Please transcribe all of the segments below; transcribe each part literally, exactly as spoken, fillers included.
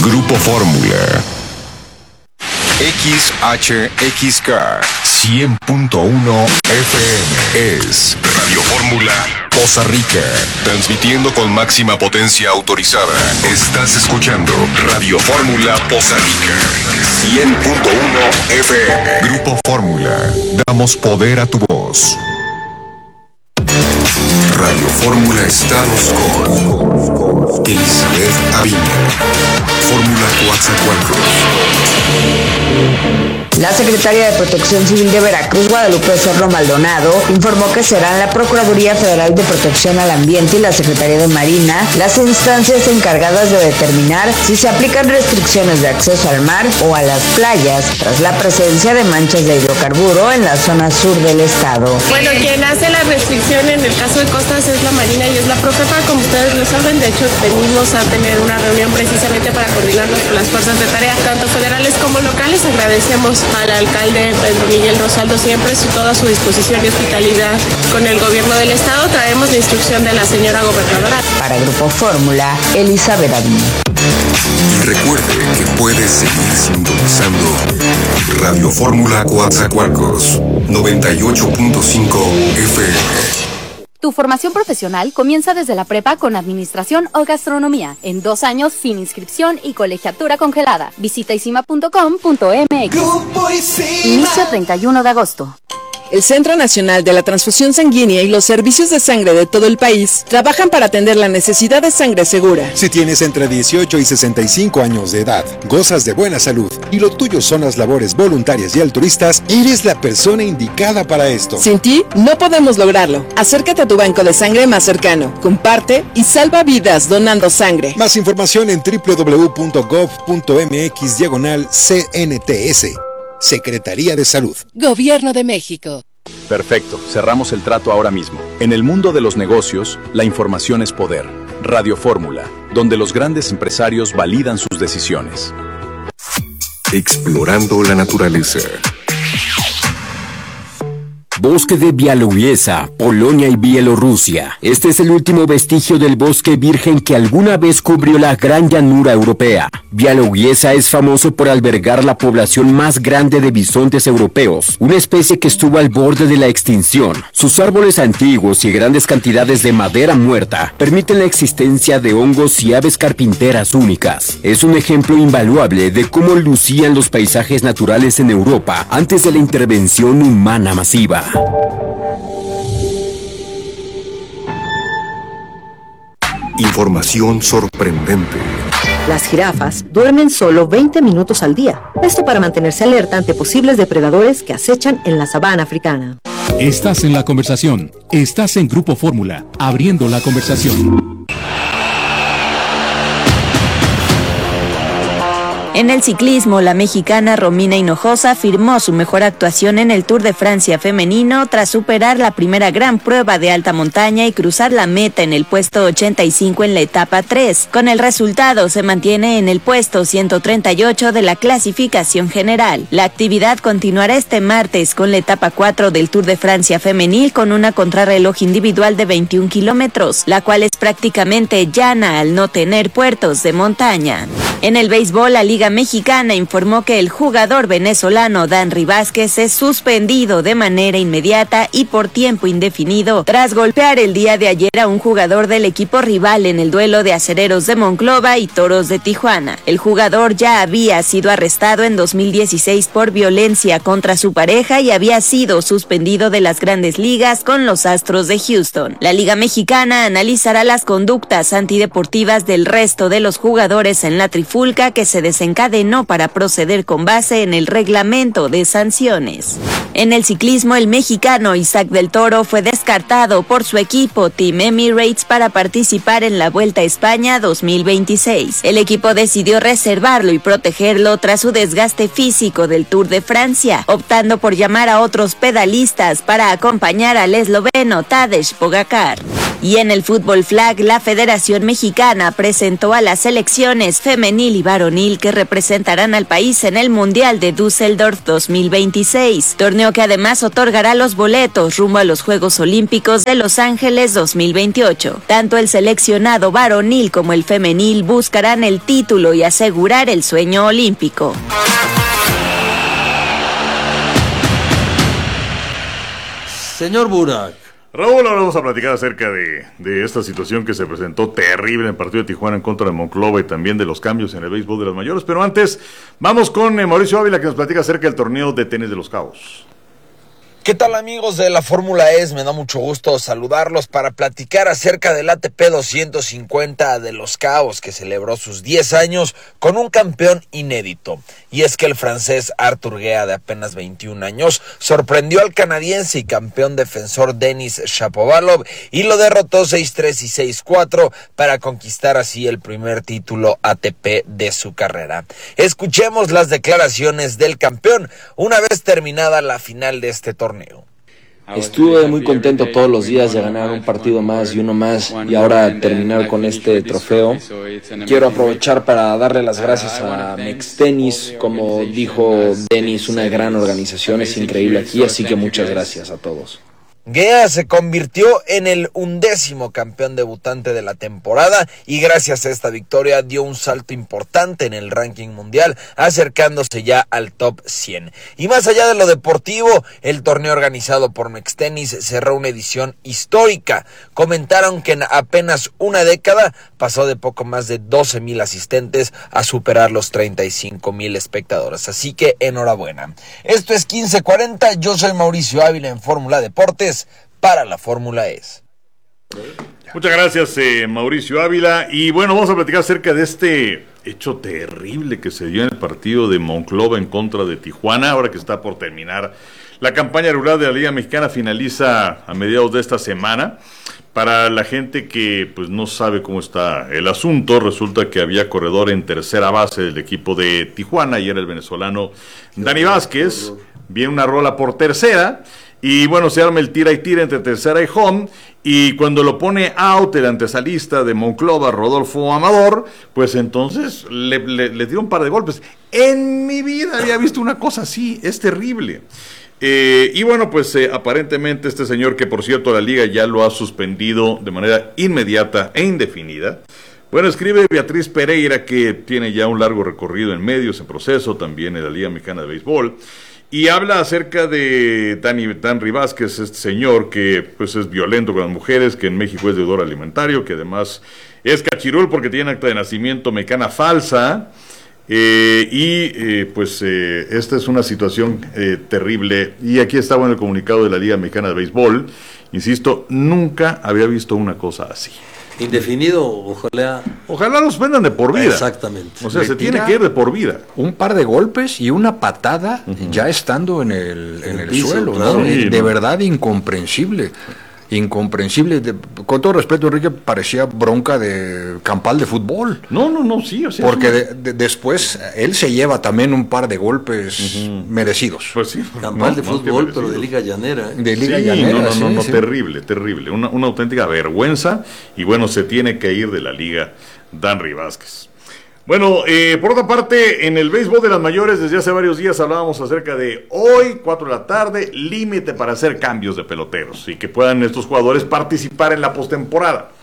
Grupo Fórmula. X H X K cien punto uno F M es Radio Fórmula Poza Rica, transmitiendo con máxima potencia autorizada. Estás escuchando Radio Fórmula Poza Rica cien punto uno F M. Grupo Fórmula, damos poder a tu voz. Radio Fórmula, estamos con Elizabeth Aviña, Fórmula Coatzacoalcos. La secretaria de Protección Civil de Veracruz, Guadalupe Cerro Maldonado, informó que serán la Procuraduría Federal de Protección al Ambiente y la Secretaría de Marina las instancias encargadas de determinar si se aplican restricciones de acceso al mar o a las playas tras la presencia de manchas de hidrocarburo en la zona sur del estado. Bueno, quien hace la restricción en el caso de costas es la Marina y es la Profepa, como ustedes lo saben. De hecho, venimos a tener una reunión precisamente para coordinarnos con las fuerzas de tarea, tanto federales como locales. Agradecemos al alcalde Pedro Miguel Rosaldo siempre su, toda su disposición y hospitalidad con el gobierno del estado. Traemos la instrucción de la señora gobernadora. Para Grupo Fórmula, Elizabeth Aviña. Y recuerde que puede seguir sintonizando Radio Fórmula Coatzacoalcos noventa y ocho punto cinco F M. Tu formación profesional comienza desde la prepa con administración o gastronomía, en dos años sin inscripción y colegiatura congelada. Visita isima punto com punto m x. Inicio treinta y uno de agosto. El Centro Nacional de la Transfusión Sanguínea y los servicios de sangre de todo el país trabajan para atender la necesidad de sangre segura. Si tienes entre dieciocho y sesenta y cinco años de edad, gozas de buena salud y lo tuyo son las labores voluntarias y altruistas, eres la persona indicada para esto. Sin ti, no podemos lograrlo. Acércate a tu banco de sangre más cercano, comparte y salva vidas donando sangre. Más información en doble u doble u doble u punto gov punto m x diagonal C N T S. Secretaría de Salud. Gobierno de México. Perfecto, cerramos el trato ahora mismo. En el mundo de los negocios, la información es poder. Radio Fórmula, donde los grandes empresarios validan sus decisiones. Explorando la naturaleza. Bosque de Białowieża, Polonia y Bielorrusia. Este es el último vestigio del bosque virgen que alguna vez cubrió la gran llanura europea. Białowieża es famoso por albergar la población más grande de bisontes europeos, una especie que estuvo al borde de la extinción. Sus árboles antiguos y grandes cantidades de madera muerta permiten la existencia de hongos y aves carpinteras únicas. Es un ejemplo invaluable de cómo lucían los paisajes naturales en Europa antes de la intervención humana masiva. Información sorprendente. Las jirafas duermen solo veinte minutos al día. Esto para mantenerse alerta ante posibles depredadores que acechan en la sabana africana. Estás en la conversación. Estás en Grupo Fórmula, abriendo la conversación. En el ciclismo, la mexicana Romina Hinojosa firmó su mejor actuación en el Tour de Francia femenino tras superar la primera gran prueba de alta montaña y cruzar la meta en el puesto ochenta y cinco en la etapa tres. Con el resultado, se mantiene en el puesto ciento treinta y ocho de la clasificación general. La actividad continuará este martes con la etapa cuatro del Tour de Francia femenil con una contrarreloj individual de veintiún kilómetros, la cual es prácticamente llana al no tener puertos de montaña. En el béisbol, la Liga Mexicana informó que el jugador venezolano Danry Vázquez es suspendido de manera inmediata y por tiempo indefinido tras golpear el día de ayer a un jugador del equipo rival en el duelo de Acereros de Monclova y Toros de Tijuana. El jugador ya había sido arrestado en dos mil dieciséis por violencia contra su pareja y había sido suspendido de las Grandes Ligas con los Astros de Houston. La Liga Mexicana analizará las conductas antideportivas del resto de los jugadores en la trifulca que se desencadenó para proceder con base en el reglamento de sanciones. En el ciclismo, el mexicano Isaac del Toro fue descartado por su equipo Team Emirates para participar en la Vuelta a España dos mil veintiséis. El equipo decidió reservarlo y protegerlo tras su desgaste físico del Tour de Francia, optando por llamar a otros pedalistas para acompañar al esloveno Tadej Pogačar. Y en el fútbol flag, la Federación Mexicana presentó a las selecciones femenil y varonil que representarán al país en el Mundial de Düsseldorf dos mil veintiséis, torneo que además otorgará los boletos rumbo a los Juegos Olímpicos de Los Ángeles dos mil veintiocho. Tanto el seleccionado varonil como el femenil buscarán el título y asegurar el sueño olímpico. Señor Burak. Raúl, ahora vamos a platicar acerca de, de esta situación que se presentó terrible en el partido de Tijuana en contra de Monclova y también de los cambios en el béisbol de las mayores. Pero antes, vamos con eh, Mauricio Ávila, que nos platica acerca del torneo de tenis de Los Cabos. ¿Qué tal, amigos de la Fórmula E S? Me da mucho gusto saludarlos para platicar acerca del A T P doscientos cincuenta de Los Cabos, que celebró sus diez años con un campeón inédito. Y es que el francés Arthur Guea, de apenas veintiún años, sorprendió al canadiense y campeón defensor Denis Shapovalov y lo derrotó seis tres y seis cuatro para conquistar así el primer título A T P de su carrera. Escuchemos las declaraciones del campeón una vez terminada la final de este torneo. Estuve muy contento todos los días de ganar un partido más y uno más y ahora terminar con este trofeo. Quiero aprovechar para darle las gracias a Mex Tennis, como dijo Denis, una gran organización, es increíble aquí, así que muchas gracias a todos. Guea se convirtió en el undécimo campeón debutante de la temporada y gracias a esta victoria dio un salto importante en el ranking mundial, acercándose ya al top cien. Y más allá de lo deportivo, el torneo organizado por Mextenis cerró una edición histórica. Comentaron que en apenas una década pasó de poco más de doce mil asistentes a superar los treinta y cinco mil espectadores. Así que enhorabuena. Esto es quince cuarenta, yo soy Mauricio Ávila en Fórmula Deportes para la Fórmula E S. Muchas gracias, eh, Mauricio Ávila. Y bueno, vamos a platicar acerca de este hecho terrible que se dio en el partido de Monclova en contra de Tijuana, ahora que está por terminar la campaña regular de la Liga Mexicana, finaliza a mediados de esta semana. Para la gente que pues no sabe cómo está el asunto, resulta que había corredor en tercera base del equipo de Tijuana y era el venezolano Dani Vázquez. Viene una rola por tercera. Y bueno, se arma el tira y tira entre tercera y home, y cuando lo pone out el antesalista de Monclova, Rodolfo Amador, pues entonces le, le, le dio un par de golpes. En mi vida había visto una cosa así, es terrible. Eh, y bueno, pues eh, aparentemente este señor, que por cierto la liga ya lo ha suspendido de manera inmediata e indefinida. Bueno, escribe Beatriz Pereira, que tiene ya un largo recorrido en medios, en proceso, también en la Liga Mexicana de Béisbol. Y habla acerca de Dani, Dani Vázquez, este señor que pues es violento con las mujeres, que en México es deudor alimentario, que además es cachirul porque tiene acta de nacimiento mexicana falsa. Eh, y eh, pues eh, esta es una situación eh, terrible. Y aquí estaba en el comunicado de la Liga Mexicana de Béisbol. Insisto, nunca había visto una cosa así. Indefinido, ojalá. Ojalá los vendan de por vida. Exactamente. O sea, se tiene que ir de por vida. Un par de golpes y una patada uh-huh. ya estando en el, en el, el suelo, claro, ¿no? Sí, de ¿no? verdad incomprensible. Incomprensible. De, con todo respeto, Enrique, parecía bronca de campal de fútbol. No, no, no, sí. O sea, porque sí. de, de, después él se lleva también un par de golpes uh-huh. merecidos. Pues sí. Campal no, de fútbol, no, pero de liga llanera. ¿eh? De liga sí, llanera. No, no, sí, no, no sí. terrible, terrible. Una, una auténtica vergüenza. Y bueno, se tiene que ir de la liga Dani Vázquez. Bueno, eh, por otra parte, en el béisbol de las mayores, desde hace varios días hablábamos acerca de hoy, cuatro de la tarde, límite para hacer cambios de peloteros y que puedan estos jugadores participar en la postemporada.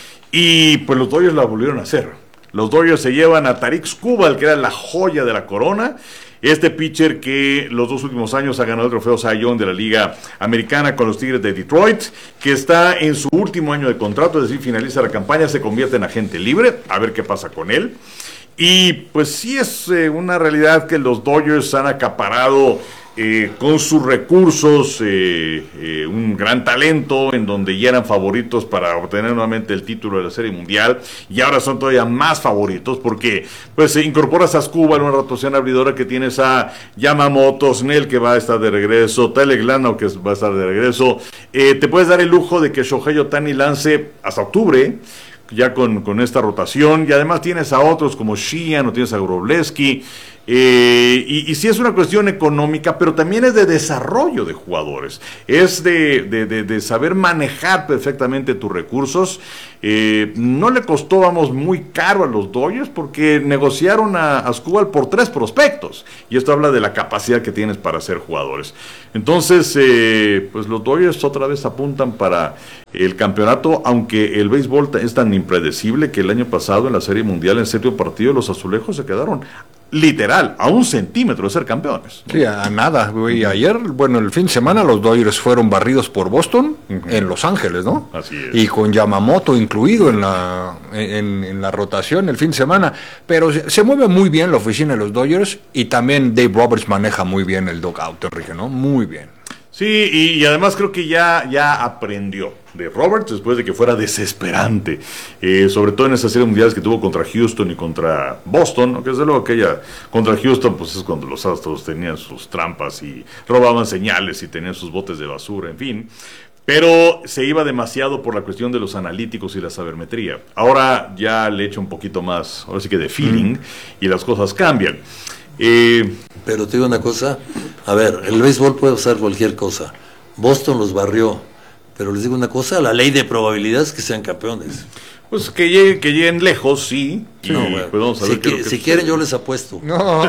Y pues los Dodgers la volvieron a hacer. Los Dodgers se llevan a Tarik Skubal, que era la joya de la corona. Este pitcher que los dos últimos años ha ganado el trofeo Cy Young de la Liga Americana con los Tigres de Detroit, que está en su último año de contrato, es decir, finaliza la campaña, se convierte en agente libre, a ver qué pasa con él. Y pues sí es eh, una realidad que los Dodgers han acaparado eh, con sus recursos eh, eh, un gran talento, en donde ya eran favoritos para obtener nuevamente el título de la Serie Mundial, y ahora son todavía más favoritos porque pues se incorpora a Skubal, una rotación abridora que tienes a Yamamoto, Snell, que va a estar de regreso, Tyler Glasnow, que va a estar de regreso. Eh, te puedes dar el lujo de que Shohei Ohtani lance hasta octubre. ya con, con esta rotación, y además tienes a otros como Sheehan, o tienes a Wroblewski, eh, y, y sí es una cuestión económica, pero también es de desarrollo de jugadores, es de, de, de, de saber manejar perfectamente tus recursos. Eh, no le costó, vamos, muy caro a los Dodgers porque negociaron a Ascobar por tres prospectos, y esto habla de la capacidad que tienes para ser jugadores. Entonces, eh, pues los Dodgers otra vez apuntan para el campeonato, aunque el béisbol es tan impredecible que el año pasado en la Serie Mundial, en el séptimo partido, los azulejos se quedaron literal a un centímetro de ser campeones. Sí, a nada, güey. Ayer, bueno, el fin de semana los Dodgers fueron barridos por Boston, uh-huh, en Los Ángeles, ¿no? Así es. Y con Yamamoto incluido en la en, en la rotación el fin de semana. Pero se, se mueve muy bien la oficina de los Dodgers, y también Dave Roberts maneja muy bien el dugout, Enrique, ¿no? Muy bien. Sí, y, y además creo que ya, ya aprendió de Roberts después de que fuera desesperante, eh, sobre todo en esas series mundiales que tuvo contra Houston y contra Boston, aunque desde luego aquella contra Houston pues es cuando los Astros tenían sus trampas y robaban señales y tenían sus botes de basura, en fin, pero se iba demasiado por la cuestión de los analíticos y la sabermetría. Ahora ya le echa un poquito más, ahora sí que de feeling, mm. y las cosas cambian. Eh, Pero te digo una cosa, a ver, el béisbol puede usar cualquier cosa. Boston los barrió, pero les digo una cosa, la ley de probabilidades es que sean campeones. Pues que lleguen, que lleguen lejos, sí. sí. No, bueno, pues vamos a ver si, que, que si quieren yo les apuesto. No.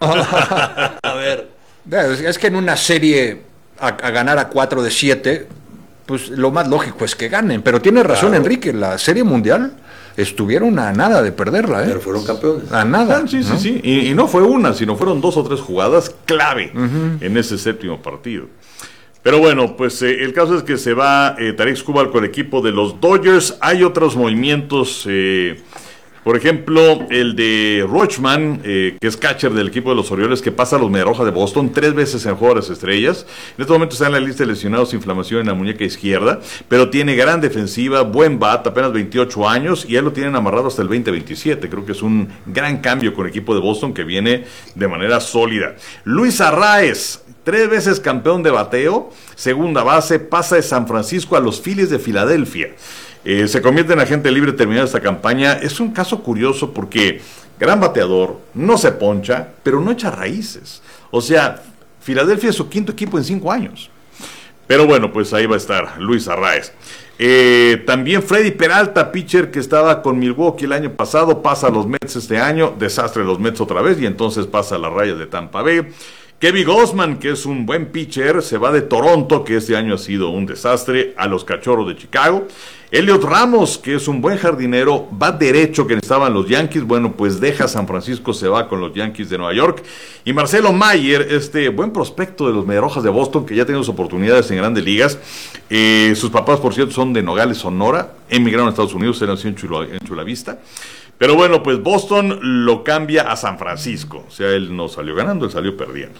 A ver. Es que en una serie a, a ganar a cuatro de siete, pues lo más lógico es que ganen. Pero tiene razón, claro, Enrique, la Serie Mundial estuvieron a nada de perderla, ¿eh? Pero fueron campeones. A nada. Ah, sí, ¿no? sí, sí. Y, y no fue una, sino fueron dos o tres jugadas clave, uh-huh, en ese séptimo partido. Pero bueno, pues eh, el caso es que se va eh, Tarik Skubal con el equipo de los Dodgers. Hay otros movimientos, eh, por ejemplo, el de Rochman, eh, que es catcher del equipo de los Orioles, que pasa a los Mediarrojas de Boston tres veces en Juego de las Estrellas. En este momento está en la lista de lesionados, inflamación en la muñeca izquierda, pero tiene gran defensiva, buen bat, apenas veintiocho años, y ya lo tienen amarrado hasta el veinte veintisiete. Creo que es un gran cambio con el equipo de Boston que viene de manera sólida. Luis Arraez, tres veces campeón de bateo, segunda base, pasa de San Francisco a los Phillies de Filadelfia. Eh, se convierte en agente libre terminada esta campaña. Es un caso curioso porque gran bateador, no se poncha, pero no echa raíces. O sea, Filadelfia es su quinto equipo en cinco años. Pero bueno, pues ahí va a estar Luis Arraez. Eh, también Freddy Peralta, pitcher que estaba con Milwaukee el año pasado, pasa a los Mets este año, desastre de los Mets otra vez, y entonces pasa a las Rayas de Tampa Bay. Kevin Gausman, que es un buen pitcher, se va de Toronto, que este año ha sido un desastre, a los Cachorros de Chicago. Elliot Ramos, que es un buen jardinero, va derecho, que estaban los Yankees, bueno, pues deja San Francisco, se va con los Yankees de Nueva York. Y Marcelo Mayer, este buen prospecto de los Mediarrojas de Boston, que ya ha tenido sus oportunidades en grandes ligas. Eh, sus papás, por cierto, son de Nogales, Sonora, emigraron a Estados Unidos, se nació en, Chula, en Chulavista. Pero bueno, pues Boston lo cambia a San Francisco. O sea, él no salió ganando, él salió perdiendo.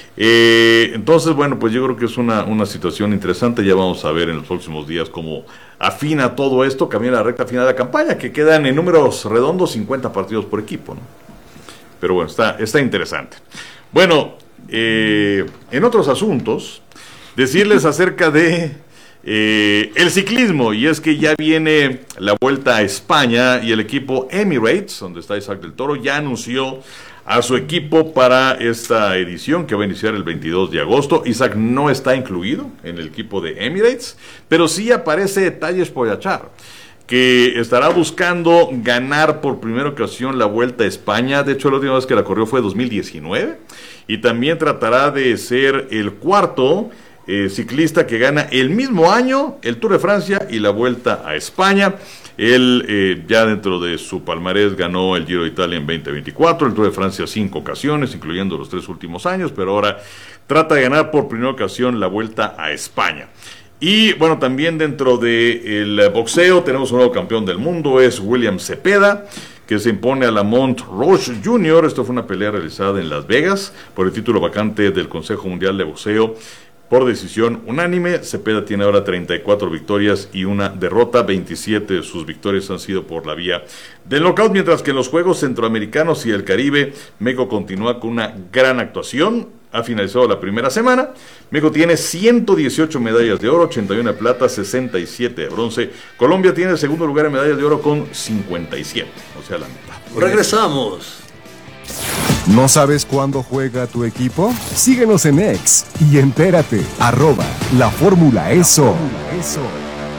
Eh, entonces, bueno, pues yo creo que es una, una situación interesante. Ya vamos a ver en los próximos días cómo afina todo esto, camina la recta final de la campaña, que quedan en números redondos cincuenta partidos por equipo, ¿no? Pero bueno, está, está interesante. Bueno, eh, en otros asuntos, decirles acerca de Eh, el ciclismo, y es que ya viene la Vuelta a España y el equipo Emirates, donde está Isaac del Toro, ya anunció a su equipo para esta edición que va a iniciar el veintidós de agosto. Isaac no está incluido en el equipo de Emirates, pero sí aparece Tadej Pogačar, que estará buscando ganar por primera ocasión la Vuelta a España. De hecho, la última vez que la corrió fue dos mil diecinueve, y también tratará de ser el cuarto Eh, ciclista que gana el mismo año el Tour de Francia y la Vuelta a España. Él eh, ya dentro de su palmarés ganó el Giro de Italia en veinte veinticuatro, el Tour de Francia cinco ocasiones, incluyendo los tres últimos años, pero ahora trata de ganar por primera ocasión la Vuelta a España. Y bueno, también dentro del boxeo tenemos un nuevo campeón del mundo, es William Cepeda, que se impone a Lamont Roche junior Esto fue una pelea realizada en Las Vegas por el título vacante del Consejo Mundial de Boxeo por decisión unánime. Cepeda tiene ahora treinta y cuatro victorias y una derrota. veintisiete de sus victorias han sido por la vía del knockout, mientras que en los Juegos Centroamericanos y el Caribe, México continúa con una gran actuación. ha finalizado la primera semana. México tiene ciento dieciocho medallas de oro, ochenta y uno de plata, sesenta y siete de bronce. Colombia tiene el segundo lugar en medallas de oro con cincuenta y siete, o sea, la mitad. Regresamos. ¿No sabes cuándo juega tu equipo? Síguenos en X y entérate. Arroba la Fórmula Eso.